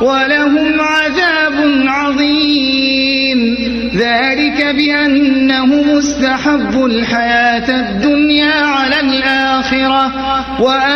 ولهم عذاب عظيم. ذلك بأنهم استحبوا الحياة الدنيا على الآخرة